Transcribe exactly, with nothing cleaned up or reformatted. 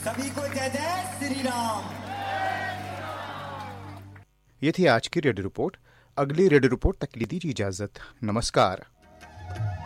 सभी को जय जय श्री राम। ये थी आज की रेडियो रिपोर्ट। अगली रेडियो रिपोर्ट तक लीजिए इजाजत। नमस्कार।